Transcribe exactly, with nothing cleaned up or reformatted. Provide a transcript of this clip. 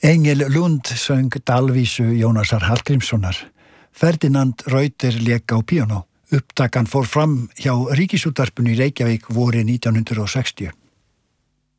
Engel Lund söng dalvísu Jónasar Hallgrímssonar. Ferdinand Reuter lék á píanó. Upptakan fór fram hjá Ríkisútvarpinu í Reykjavík vorið nítján hundrað og sextíu.